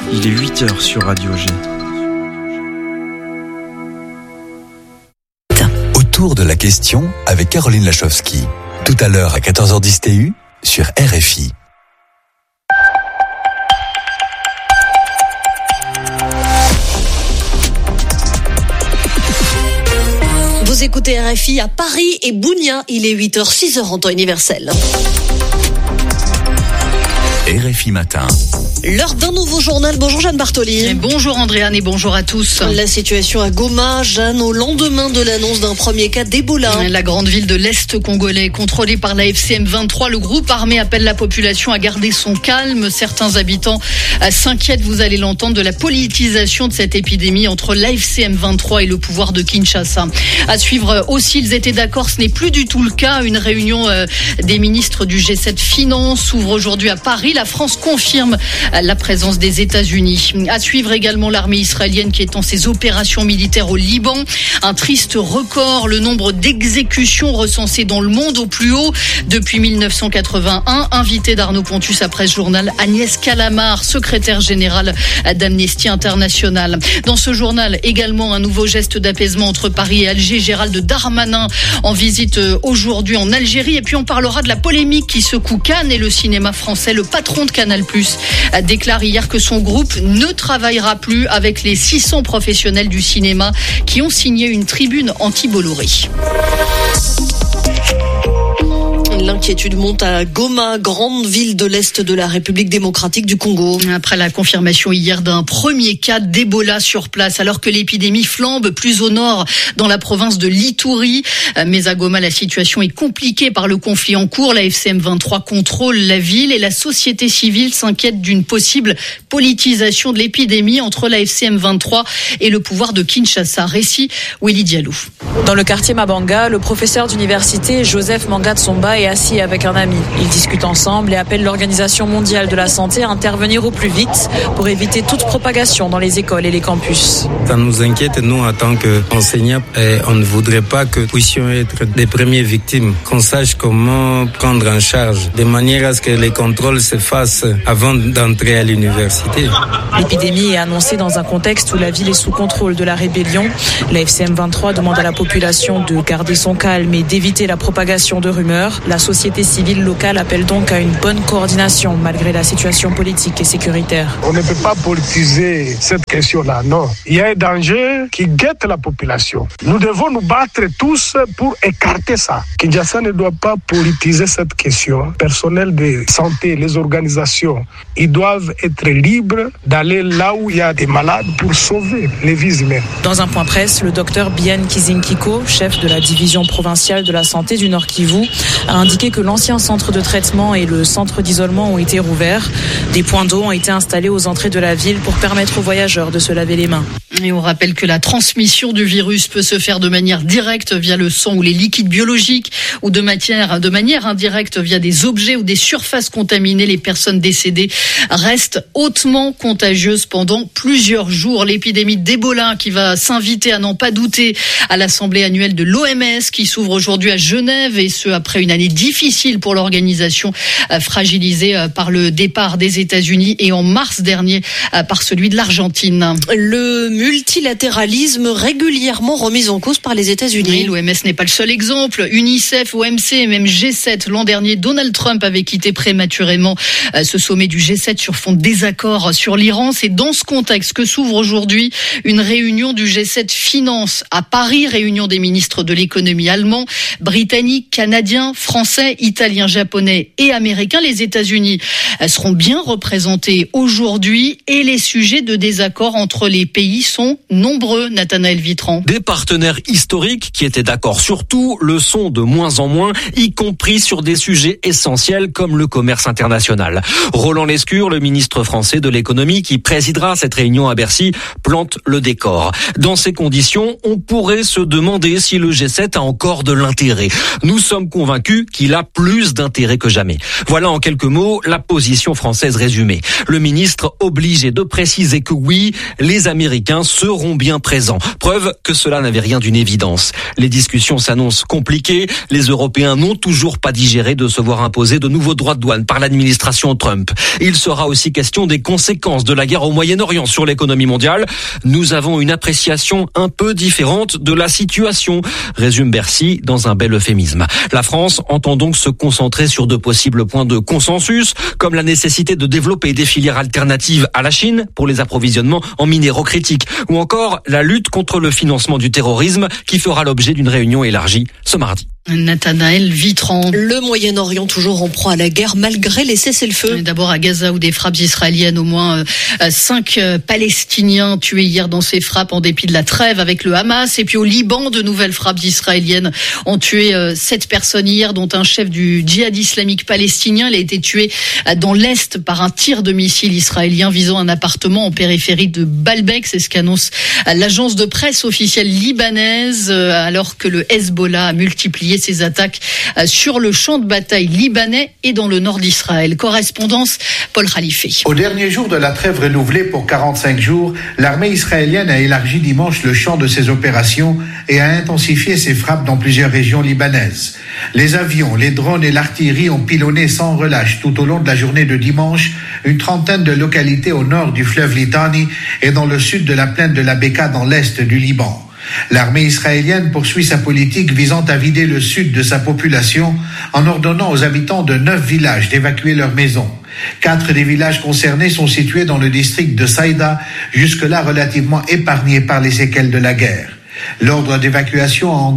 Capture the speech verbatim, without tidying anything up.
Il est huit heures sur Radio G. Autour de la question avec Caroline Lachowski. Tout à l'heure à quatorze heures dix T U sur R F I. Vous écoutez R F I à Paris et Bounia, il est huit heures six heures en temps universel. R F I Matin. L'heure d'un nouveau journal. Bonjour Jeanne Bartoli. Et bonjour Andréane et bonjour à tous. La situation à Goma, Jeanne, au lendemain de l'annonce d'un premier cas d'Ebola. La grande ville de l'Est congolais, contrôlée par la F C M vingt-trois, le groupe armé appelle la population à garder son calme. Certains habitants s'inquiètent, vous allez l'entendre, de la politisation de cette épidémie entre la F C M vingt-trois et le pouvoir de Kinshasa. À suivre aussi, ils étaient d'accord, ce n'est plus du tout le cas. Une réunion des ministres du G sept Finances s'ouvre aujourd'hui à Paris. La France confirme la présence des États-Unis. À suivre également l'armée israélienne qui étend ses opérations militaires au Liban. Un triste record, le nombre d'exécutions recensées dans le monde au plus haut depuis mille neuf cent quatre-vingt-un. Invité d'Arnaud Pontus après ce journal, Agnès Calamar, secrétaire générale d'Amnesty International. Dans ce journal, également un nouveau geste d'apaisement entre Paris et Alger. Gérald Darmanin en visite aujourd'hui en Algérie. Et puis on parlera de la polémique qui secoue Cannes et le cinéma français. Le patron de Canal plus, déclare hier que son groupe ne travaillera plus avec les six cents professionnels du cinéma qui ont signé une tribune anti-Bolloré. L'inquiétude monte à Goma, grande ville de l'Est de la République démocratique du Congo. Après la confirmation hier d'un premier cas d'Ebola sur place, alors que l'épidémie flambe plus au nord dans la province de l'Ituri. Mais à Goma, la situation est compliquée par le conflit en cours. La F C M vingt-trois contrôle la ville et la société civile s'inquiète d'une possible politisation de l'épidémie entre la F C M vingt-trois et le pouvoir de Kinshasa. Récit Willy Diallo. Dans le quartier Mabanga, le professeur d'université Joseph Mangatsomba est assis avec un ami. Ils discutent ensemble et appellent l'Organisation mondiale de la santé à intervenir au plus vite pour éviter toute propagation dans les écoles et les campus. Ça nous inquiète, nous, en tant qu'enseignants, et on ne voudrait pas que nous puissions être des premières victimes, qu'on sache comment prendre en charge, de manière à ce que les contrôles se fassent avant d'entrer à l'université. L'épidémie est annoncée dans un contexte où la ville est sous contrôle de la rébellion. La F C M vingt-trois demande à la population de garder son calme et d'éviter la propagation de rumeurs. La société civile locale appelle donc à une bonne coordination malgré la situation politique et sécuritaire. On ne peut pas politiser cette question-là, non. Il y a un danger qui guette la population. Nous devons nous battre tous pour écarter ça. Kinshasa ne doit pas politiser cette question. Personnel de santé, les organisations, ils doivent être libres d'aller là où il y a des malades pour sauver les vies humaines. Dans un point presse, le docteur Bien Kizinkiko, chef de la division provinciale de la santé du Nord Kivu, a indiqué que l'ancien centre de traitement et le centre d'isolement ont été rouverts. Des points d'eau ont été installés aux entrées de la ville pour permettre aux voyageurs de se laver les mains. Et on rappelle que la transmission du virus peut se faire de manière directe via le sang ou les liquides biologiques ou de manière, de manière indirecte via des objets ou des surfaces contaminées. Les personnes décédées restent hautement contagieuses pendant plusieurs jours. L'épidémie d'Ebola qui va s'inviter à n'en pas douter à l'Assemblée annuelle de l'O M S qui s'ouvre aujourd'hui à Genève et ce après une année difficile pour l'organisation fragilisée par le départ des États-Unis et en mars dernier par celui de l'Argentine. Le multilatéralisme régulièrement remis en cause par les États-Unis. Oui, l'O M S n'est pas le seul exemple. UNICEF, O M C et même G sept. L'an dernier, Donald Trump avait quitté prématurément ce sommet du G sept sur fond de désaccord sur l'Iran. C'est dans ce contexte que s'ouvre aujourd'hui une réunion du G sept Finances à Paris, réunion des ministres de l'économie allemands, britanniques, canadiens, français, italiens, japonais et américains. Les États-Unis seront bien représentés aujourd'hui et les sujets de désaccord entre les pays sont nombreux, Nathanaël Vitran. Des partenaires historiques qui étaient d'accord sur tout le sont de moins en moins, y compris sur des sujets essentiels comme le commerce international. Roland Lescure, le ministre français de l'économie qui présidera cette réunion à Bercy, plante le décor. Dans ces conditions, on pourrait se demander si le G sept a encore de l'intérêt. Nous sommes convaincus qu'il a plus d'intérêt que jamais. Voilà en quelques mots la position française résumée. Le ministre obligé de préciser que oui, les Américains seront bien présents. Preuve que cela n'avait rien d'une évidence. Les discussions s'annoncent compliquées. Les Européens n'ont toujours pas digéré de se voir imposer de nouveaux droits de douane par l'administration Trump. Il sera aussi question des conséquences de la guerre au Moyen-Orient sur l'économie mondiale. Nous avons une appréciation un peu différente de la situation, résume Bercy dans un bel euphémisme. La France entend donc se concentrer sur de possibles points de consensus, comme la nécessité de développer des filières alternatives à la Chine pour les approvisionnements en minéraux critiques, ou encore la lutte contre le financement du terrorisme qui fera l'objet d'une réunion élargie ce mardi. Nathanaël Vitran. Le Moyen-Orient toujours en proie à la guerre malgré les cessez-le-feu. D'abord à Gaza où des frappes israéliennes, au moins euh, cinq euh, Palestiniens tués hier dans ces frappes en dépit de la trêve avec le Hamas. Et puis au Liban, de nouvelles frappes israéliennes ont tué euh, sept personnes hier, dont un chef du djihad islamique palestinien. Il a été tué euh, dans l'Est par un tir de missile israélien visant un appartement en périphérie de Baalbek. C'est ce qu'annonce euh, l'agence de presse officielle libanaise, euh, alors que le Hezbollah a multiplié ses attaques sur le champ de bataille libanais et dans le nord d'Israël. Correspondance Paul Khalife. Au dernier jour de la trêve renouvelée pour quarante-cinq jours, l'armée israélienne a élargi dimanche le champ de ses opérations et a intensifié ses frappes dans plusieurs régions libanaises. Les avions, les drones et l'artillerie ont pilonné sans relâche tout au long de la journée de dimanche une trentaine de localités au nord du fleuve Litani et dans le sud de la plaine de la Beka dans l'est du Liban. L'armée israélienne poursuit sa politique visant à vider le sud de sa population en ordonnant aux habitants de neuf villages d'évacuer leurs maisons. Quatre des villages concernés sont situés dans le district de Saïda, jusque-là relativement épargnés par les séquelles de la guerre. L'ordre d'évacuation a